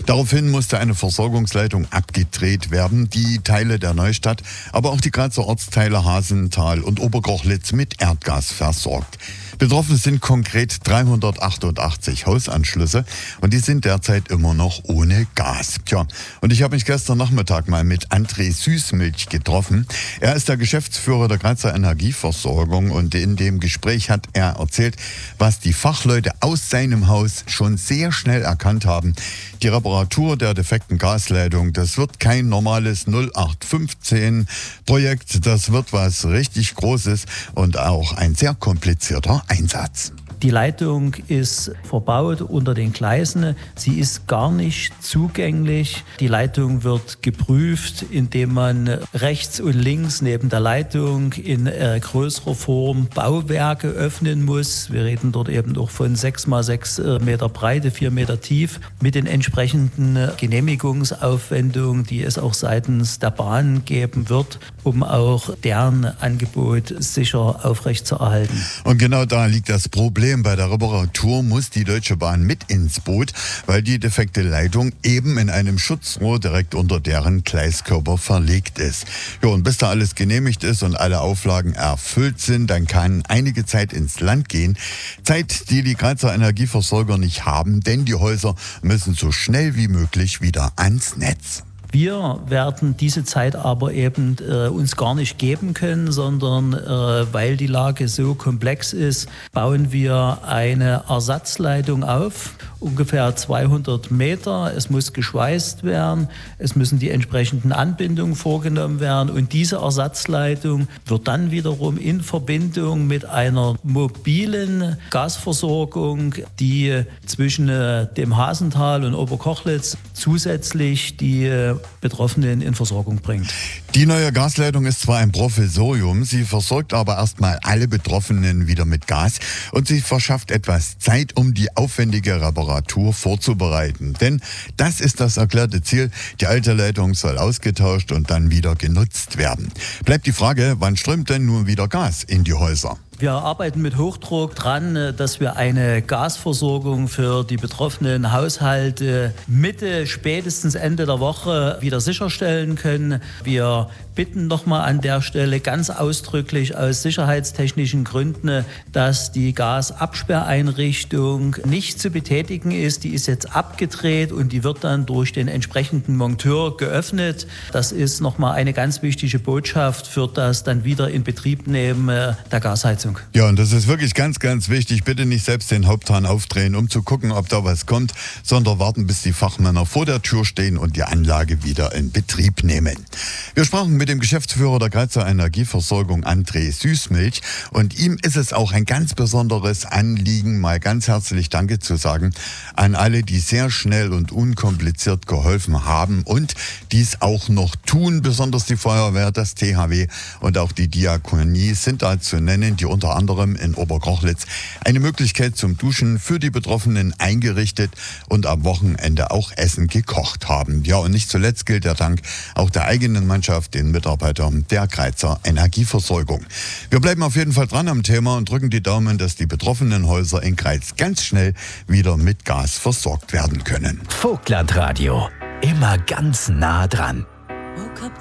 Daraufhin musste eine Versorgungsleitung abgedreht werden, die Teile der Neustadt, aber auch die Grazer Ortsteile Hasental und Oberkochlitz mit Erdgas versorgt. Betroffen sind konkret 388 Hausanschlüsse und die sind derzeit immer noch ohne Gas. Und ich habe mich gestern Nachmittag mal mit André Süßmilch getroffen. Er ist der Geschäftsführer der Grazer Energieversorgung und in dem Gespräch hat er erzählt, was die Fachleute aus seinem Haus schon sehr schnell erkannt haben. Die Reparatur der defekten Gasleitung, das wird kein normales 0815-Projekt, das wird was richtig Großes und auch ein sehr komplizierter Einsatz. Die Leitung ist verbaut unter den Gleisen. Sie ist gar nicht zugänglich. Die Leitung wird geprüft, indem man rechts und links neben der Leitung in größerer Form Bauwerke öffnen muss. Wir reden dort eben auch von 6x6 Meter Breite, 4 Meter tief, mit den entsprechenden Genehmigungsaufwendungen, die es auch seitens der Bahn geben wird, um auch deren Angebot sicher aufrechtzuerhalten. Und genau da liegt das Problem. Bei der Reparatur muss die Deutsche Bahn mit ins Boot, weil die defekte Leitung eben in einem Schutzrohr direkt unter deren Gleiskörper verlegt ist. Ja, und bis da alles genehmigt ist und alle Auflagen erfüllt sind, dann kann einige Zeit ins Land gehen. Zeit, die die Grazer Energieversorger nicht haben, denn die Häuser müssen so schnell wie möglich wieder ans Netz. Wir werden diese Zeit aber eben uns gar nicht geben können, sondern weil die Lage so komplex ist, bauen wir eine Ersatzleitung auf, ungefähr 200 Meter. Es muss geschweißt werden, es müssen die entsprechenden Anbindungen vorgenommen werden und diese Ersatzleitung wird dann wiederum in Verbindung mit einer mobilen Gasversorgung, die zwischen dem Hasental und Oberkochlitz zusätzlich die Betroffenen in Versorgung bringt. Die neue Gasleitung ist zwar ein Provisorium, sie versorgt aber erstmal alle Betroffenen wieder mit Gas und sie verschafft etwas Zeit, um die aufwendige Reparatur vorzubereiten. Denn das ist das erklärte Ziel, die alte Leitung soll ausgetauscht und dann wieder genutzt werden. Bleibt die Frage, wann strömt denn nun wieder Gas in die Häuser? Wir arbeiten mit Hochdruck dran, dass wir eine Gasversorgung für die betroffenen Haushalte Mitte, spätestens Ende der Woche wieder sicherstellen können. Wir bitten nochmal an der Stelle ganz ausdrücklich aus sicherheitstechnischen Gründen, dass die Gasabsperreinrichtung nicht zu betätigen ist. Die ist jetzt abgedreht und die wird dann durch den entsprechenden Monteur geöffnet. Das ist nochmal eine ganz wichtige Botschaft für das dann wieder in Betriebnehmen der Gasheizung. Ja, und das ist wirklich ganz, ganz wichtig. Bitte nicht selbst den Haupthahn aufdrehen, um zu gucken, ob da was kommt, sondern warten, bis die Fachmänner vor der Tür stehen und die Anlage wieder in Betrieb nehmen. Wir sprachen mit dem Geschäftsführer der Grazer Energieversorgung, André Süßmilch, und ihm ist es auch ein ganz besonderes Anliegen, mal ganz herzlich Danke zu sagen an alle, die sehr schnell und unkompliziert geholfen haben und dies auch noch tun. Besonders die Feuerwehr, das THW und auch die Diakonie sind da zu nennen, die unter anderem in Oberkochlitz eine Möglichkeit zum Duschen für die Betroffenen eingerichtet und am Wochenende auch Essen gekocht haben. Ja, und nicht zuletzt gilt der Dank auch der eigenen Mannschaft, den Mitarbeitern der Grazer Energieversorgung. Wir bleiben auf jeden Fall dran am Thema und drücken die Daumen, dass die betroffenen Häuser in Greiz ganz schnell wieder mit Gas versorgt werden können. Vogtlandradio, immer ganz nah dran.